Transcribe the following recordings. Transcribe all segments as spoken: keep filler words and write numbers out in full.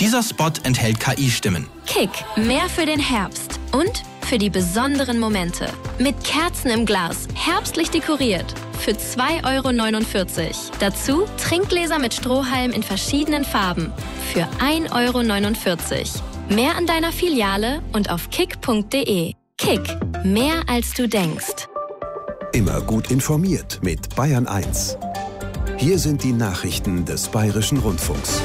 Dieser Spot enthält K I-Stimmen. Kick, mehr für den Herbst und für die besonderen Momente. Mit Kerzen im Glas, herbstlich dekoriert. Für zwei Euro neunundvierzig. Dazu Trinkgläser mit Strohhalm in verschiedenen Farben. Für ein Euro neunundvierzig. Mehr an deiner Filiale und auf kick punkt de. Kick, mehr als du denkst. Immer gut informiert mit Bayern eins. Hier sind die Nachrichten des Bayerischen Rundfunks.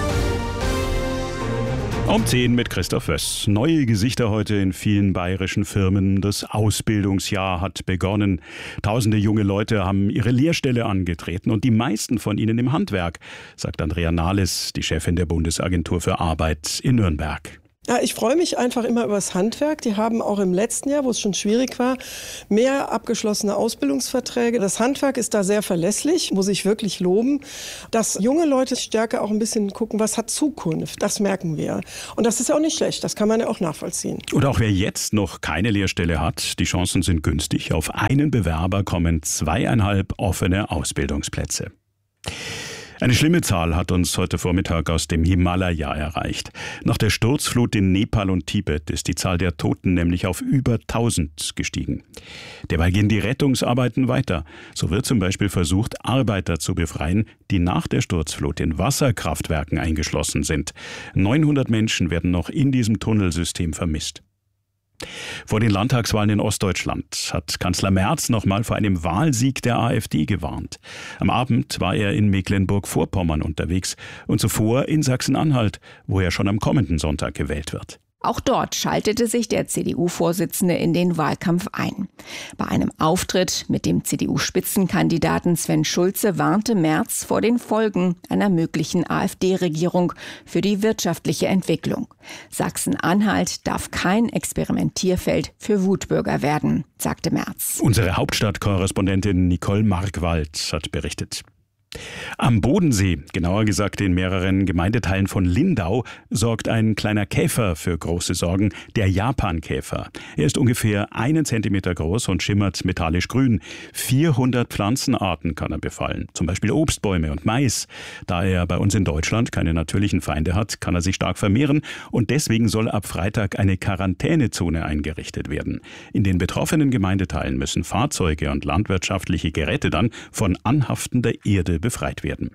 Um zehn mit Christoph Wöss. Neue Gesichter heute in vielen bayerischen Firmen. Das Ausbildungsjahr hat begonnen. Tausende junge Leute haben ihre Lehrstelle angetreten und die meisten von ihnen im Handwerk, sagt Andrea Nahles, die Chefin der Bundesagentur für Arbeit in Nürnberg. Ja, ich freue mich einfach immer über das Handwerk. Die haben auch im letzten Jahr, wo es schon schwierig war, mehr abgeschlossene Ausbildungsverträge. Das Handwerk ist da sehr verlässlich, muss ich wirklich loben. Dass junge Leute stärker auch ein bisschen gucken, was hat Zukunft, das merken wir. Und das ist ja auch nicht schlecht, das kann man ja auch nachvollziehen. Und auch wer jetzt noch keine Lehrstelle hat, die Chancen sind günstig. Auf einen Bewerber kommen zweieinhalb offene Ausbildungsplätze. Eine schlimme Zahl hat uns heute Vormittag aus dem Himalaya erreicht. Nach der Sturzflut in Nepal und Tibet ist die Zahl der Toten nämlich auf über tausend gestiegen. Derweil gehen die Rettungsarbeiten weiter. So wird zum Beispiel versucht, Arbeiter zu befreien, die nach der Sturzflut in Wasserkraftwerken eingeschlossen sind. neunhundert Menschen werden noch in diesem Tunnelsystem vermisst. Vor den Landtagswahlen in Ostdeutschland hat Kanzler Merz nochmal vor einem Wahlsieg der AfD gewarnt. Am Abend war er in Mecklenburg-Vorpommern unterwegs und zuvor in Sachsen-Anhalt, wo er schon am kommenden Sonntag gewählt wird. Auch dort schaltete sich der C D U-Vorsitzende in den Wahlkampf ein. Bei einem Auftritt mit dem C D U-Spitzenkandidaten Sven Schulze warnte Merz vor den Folgen einer möglichen AfD-Regierung für die wirtschaftliche Entwicklung. Sachsen-Anhalt darf kein Experimentierfeld für Wutbürger werden, sagte Merz. Unsere Hauptstadtkorrespondentin Nicole Markwald hat berichtet. Am Bodensee, genauer gesagt in mehreren Gemeindeteilen von Lindau, sorgt ein kleiner Käfer für große Sorgen, der Japankäfer. Er ist ungefähr einen Zentimeter groß und schimmert metallisch grün. vierhundert Pflanzenarten kann er befallen, zum Beispiel Obstbäume und Mais. Da er bei uns in Deutschland keine natürlichen Feinde hat, kann er sich stark vermehren und deswegen soll ab Freitag eine Quarantänezone eingerichtet werden. In den betroffenen Gemeindeteilen müssen Fahrzeuge und landwirtschaftliche Geräte dann von anhaftender Erde befreit werden.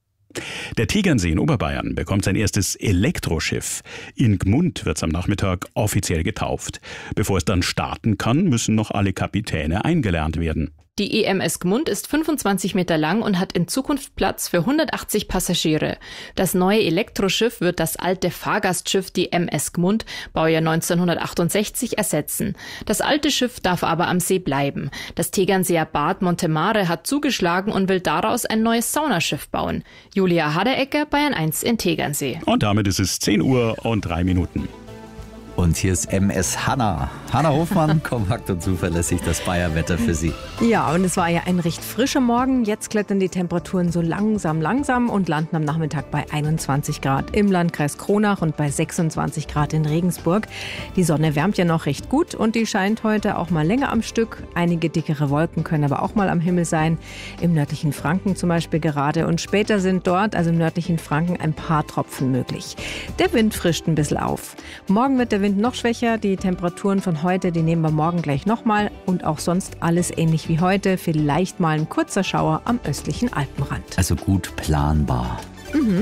Der Tegernsee in Oberbayern bekommt sein erstes Elektroschiff. In Gmund wird es am Nachmittag offiziell getauft. Bevor es dann starten kann, müssen noch alle Kapitäne eingelernt werden. Die E M S Gmund ist fünfundzwanzig Meter lang und hat in Zukunft Platz für hundertachtzig Passagiere. Das neue Elektroschiff wird das alte Fahrgastschiff, die M S Gmund, Baujahr neunzehnhundertachtundsechzig, ersetzen. Das alte Schiff darf aber am See bleiben. Das Tegernseer Bad Montemare hat zugeschlagen und will daraus ein neues Saunaschiff bauen. Julia Haderecker, Bayern eins in Tegernsee. Und damit ist es zehn Uhr und drei Minuten. Und hier ist M S Hanna. Hanna Hofmann, kompakt und zuverlässig das Bayerwetter für Sie. Ja, und es war ja ein recht frischer Morgen. Jetzt klettern die Temperaturen so langsam, langsam und landen am Nachmittag bei einundzwanzig Grad im Landkreis Kronach und bei sechsundzwanzig Grad in Regensburg. Die Sonne wärmt ja noch recht gut und die scheint heute auch mal länger am Stück. Einige dickere Wolken können aber auch mal am Himmel sein. Im nördlichen Franken zum Beispiel gerade. Und später sind dort, also im nördlichen Franken, ein paar Tropfen möglich. Der Wind frischt ein bisschen auf. Morgen wird der Wind noch schwächer. Die Temperaturen von heute, die nehmen wir morgen gleich nochmal. Und auch sonst alles ähnlich wie heute. Vielleicht mal ein kurzer Schauer am östlichen Alpenrand. Also gut planbar. Mhm.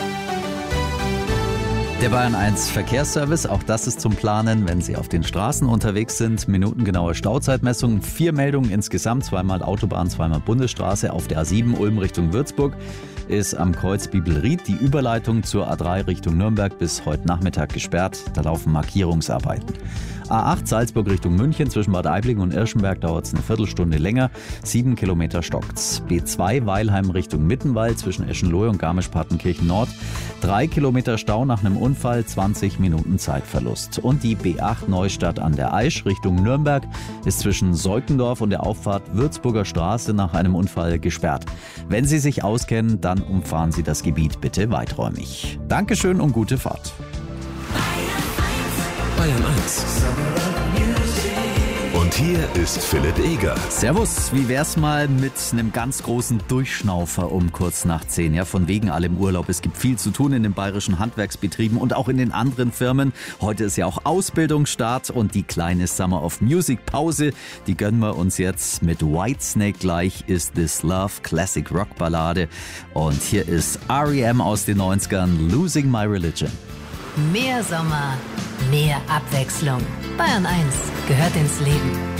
Der Bayern eins Verkehrsservice, auch das ist zum Planen, wenn Sie auf den Straßen unterwegs sind. Minutengenaue Stauzeitmessung, vier Meldungen insgesamt, zweimal Autobahn, zweimal Bundesstraße. Auf der A sieben Ulm Richtung Würzburg ist am Kreuz Bibelried die Überleitung zur A drei Richtung Nürnberg bis heute Nachmittag gesperrt. Da laufen Markierungsarbeiten. A acht Salzburg Richtung München, zwischen Bad Aibling und Irschenberg dauert es eine Viertelstunde länger. Sieben Kilometer stockt's. B zwei Weilheim Richtung Mittenwald, zwischen Eschenlohe und Garmisch-Partenkirchen Nord. Drei Kilometer Stau nach einem Unfall, zwanzig Minuten Zeitverlust. Und die B acht Neustadt an der Aisch Richtung Nürnberg ist zwischen Seukendorf und der Auffahrt Würzburger Straße nach einem Unfall gesperrt. Wenn Sie sich auskennen, dann umfahren Sie das Gebiet bitte weiträumig. Dankeschön und gute Fahrt. Bayern eins. Und Und hier ist Philipp Eger. Servus, wie wär's mal mit einem ganz großen Durchschnaufer um kurz nach zehn? Ja, von wegen allem Urlaub. Es gibt viel zu tun in den bayerischen Handwerksbetrieben und auch in den anderen Firmen. Heute ist ja auch Ausbildungsstart und die kleine Summer of Music Pause, die gönnen wir uns jetzt mit Whitesnake gleich. Is This Love, Classic Rock Ballade. Und hier ist R E M aus den neunzigern, Losing My Religion. Mehr Sommer, mehr Abwechslung. Bayern eins gehört ins Leben.